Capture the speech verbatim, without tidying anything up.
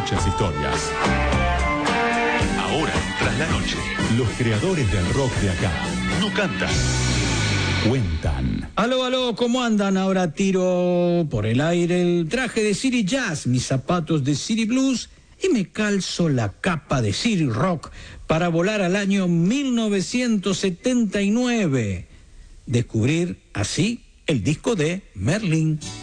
muchas historias. Ahora, tras la noche, Los creadores del rock de acá no cantan. cuentan. Aló, aló, ¿cómo andan? Ahora tiro por el aire el traje de City Jazz, mis zapatos de City Blues y me calzo la capa de City Rock para volar al año mil novecientos setenta y nueve. Descubrir así el disco de Merlin.